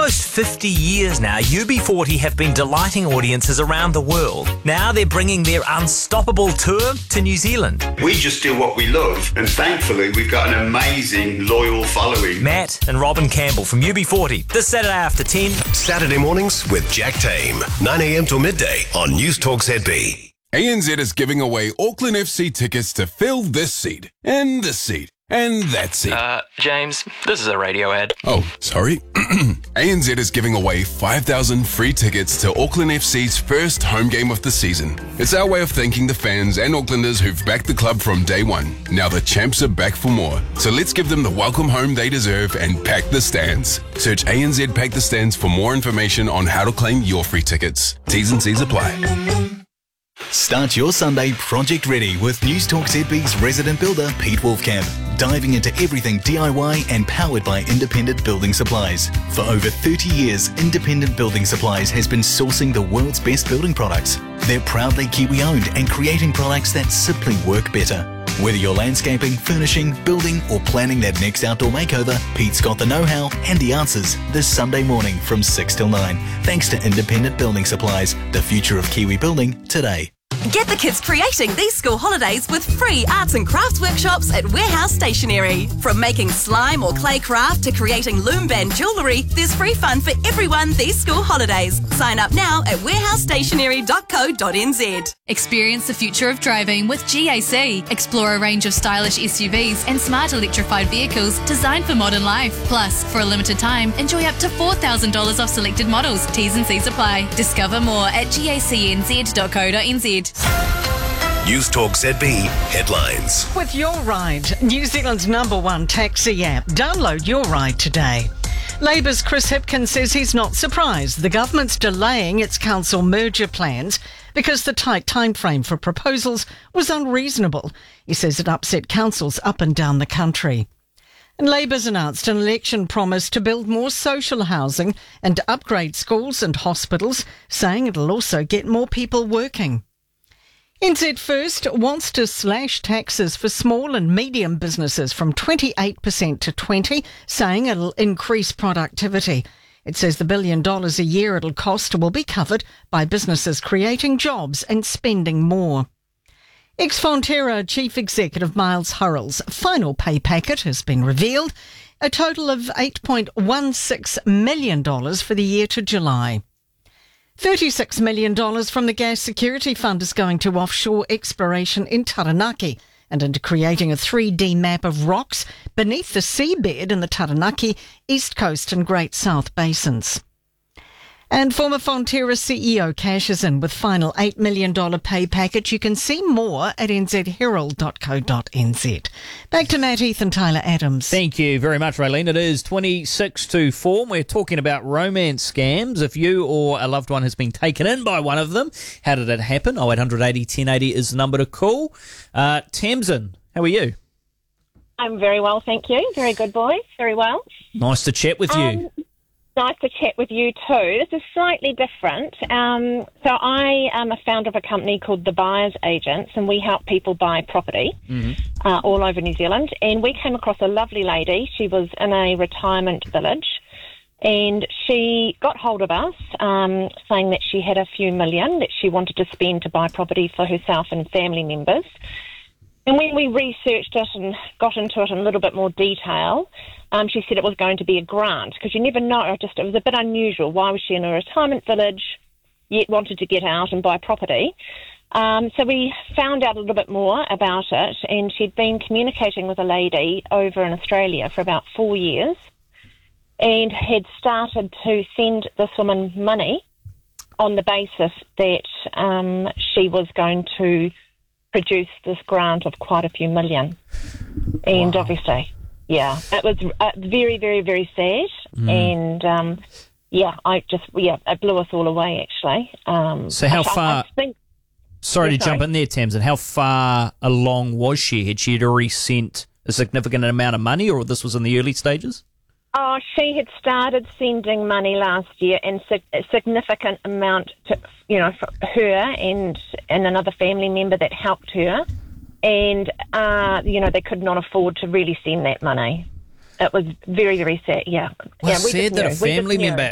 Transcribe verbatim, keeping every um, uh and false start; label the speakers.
Speaker 1: almost fifty years now, U B forty have been delighting audiences around the world. Now they're bringing their Unstoppable tour to New Zealand.
Speaker 2: We just do what we love, and thankfully we've got an amazing, loyal following.
Speaker 1: Matt and Robin Campbell from U B forty, this Saturday after ten.
Speaker 3: Saturday mornings with Jack Tame, nine a.m. till midday on News Talk Z B.
Speaker 4: A N Z is giving away Auckland F C tickets to fill this seat, and this seat, and that seat.
Speaker 5: Uh, James, this is a radio ad.
Speaker 4: Oh, sorry. A N Z is giving away five thousand free tickets to Auckland F C's first home game of the season. It's our way of thanking the fans and Aucklanders who've backed the club from day one. Now the champs are back for more. So let's give them the welcome home they deserve and pack the stands. Search A N Z Pack the Stands for more information on how to claim your free tickets. T's and C's apply.
Speaker 6: Start your Sunday project ready with News Talk Z B's resident builder Pete Wolfcamp, diving into everything D I Y and powered by Independent Building Supplies. For over thirty years, Independent Building Supplies has been sourcing the world's best building products. They're proudly Kiwi-owned and creating products that simply work better. Whether you're landscaping, furnishing, building or planning that next outdoor makeover, Pete's got the know-how and the answers this Sunday morning from six till nine. Thanks to Independent Building Supplies, the future of Kiwi building today.
Speaker 7: Get the kids creating these school holidays with free arts and crafts workshops at Warehouse Stationery. From making slime or clay craft to creating loom band jewellery, there's free fun for everyone these school holidays. Sign up now at warehouse stationery dot co dot n z.
Speaker 8: Experience the future of driving with G A C. Explore a range of stylish S U Vs and smart electrified vehicles designed for modern life. Plus, for a limited time, enjoy up to four thousand dollars off selected models. T's and C's apply. Discover more at gacnz dot co dot n z.
Speaker 3: News Talk Z B headlines.
Speaker 9: With Your Ride, New Zealand's number one taxi app. Download Your Ride today. Labour's Chris Hipkins says he's not surprised the government's delaying its council merger plans because the tight timeframe for proposals was unreasonable. He says it upset councils up and down the country. And Labour's announced an election promise to build more social housing and upgrade schools and hospitals, saying it'll also get more people working. N Z First wants to slash taxes for small and medium businesses from twenty-eight percent to twenty percent, saying it'll increase productivity. It says the billion dollars a year it'll cost will be covered by businesses creating jobs and spending more. Ex-Fonterra Chief Executive Miles Hurrell's final pay packet has been revealed, a total of eight point one six million dollars for the year to July. thirty-six million dollars from the Gas Security Fund is going to offshore exploration in Taranaki and into creating a three D map of rocks beneath the seabed in the Taranaki, East Coast and Great South Basins. And former Fonterra C E O cashes in with final eight million dollars pay package. You can see more at n z herald dot co dot n z. Back to Matt Heath and Tyler Adams.
Speaker 10: Thank you very much, Raylene. It is twenty-six to four. We're talking about romance scams. If you or a loved one has been taken in by one of them, how did it happen? oh eight hundred eighty ten eighty is the number to call. Uh, Tamsin, how are you?
Speaker 11: I'm very well, thank you. Very good, boys. Very well.
Speaker 10: Nice to chat with you.
Speaker 11: Um, Nice to chat with you too. This is slightly different. Um, so I am a founder of a company called The Buyers Agents, and we help people buy property mm-hmm. uh, all over New Zealand. And we came across a lovely lady. She was in a retirement village, and she got hold of us um, saying that she had a few million that she wanted to spend to buy property for herself and family members. And when we researched it and got into it in a little bit more detail, um, she said it was going to be a grant, because you never know. Just it was a bit unusual. Why was she in a retirement village, yet wanted to get out and buy property? Um, so we found out a little bit more about it, and she'd been communicating with a lady over in Australia for about four years and had started to send this woman money on the basis that um, she was going to produce this grant of quite a few million. And wow. obviously, yeah, it was uh, very, very, very sad. Mm. And, um, yeah, I just, yeah, it blew us all away, actually. Um,
Speaker 10: so how I, far... I think, sorry
Speaker 11: yeah,
Speaker 10: to
Speaker 11: sorry.
Speaker 10: jump in there, Tamsin. How far along was she? Had she already sent a significant amount of money, or this was in the early stages?
Speaker 11: Oh, she had started sending money last year, and a significant amount to, you know, for her and and another family member that helped her. And, uh, you know, they could not afford to really send that money. It was very, very sad, yeah.
Speaker 10: Well,
Speaker 11: yeah, we
Speaker 10: sad that a family member